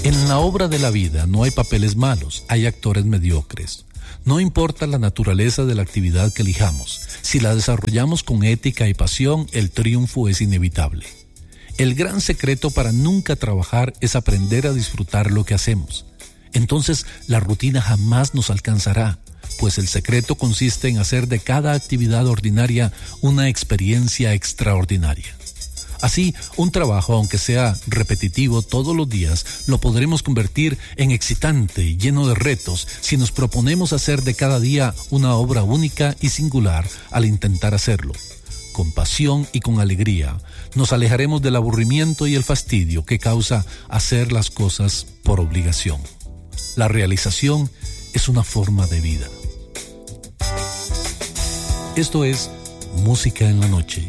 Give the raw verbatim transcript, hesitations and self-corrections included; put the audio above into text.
En la obra de la vida no hay papeles malos, hay actores mediocres. No importa la naturaleza de la actividad que elijamos, si la desarrollamos con ética y pasión, el triunfo es inevitable. El gran secreto para nunca trabajar es aprender a disfrutar lo que hacemos. Entonces, la rutina jamás nos alcanzará, pues el secreto consiste en hacer de cada actividad ordinaria una experiencia extraordinaria. Así, un trabajo, aunque sea repetitivo todos los días, lo podremos convertir en excitante y lleno de retos si nos proponemos hacer de cada día una obra única y singular al intentar hacerlo. Con pasión y con alegría, nos alejaremos del aburrimiento y el fastidio que causa hacer las cosas por obligación. La realización es una forma de vida. Esto es Música en la Noche.